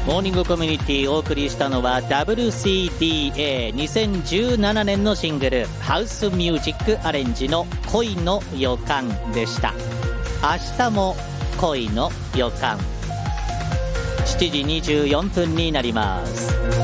モーニングコミュニティお送りしたのは WCDA2017 年のシングルハウスミュージックアレンジの恋の予感でした。明日も恋の予感。7時24分になります。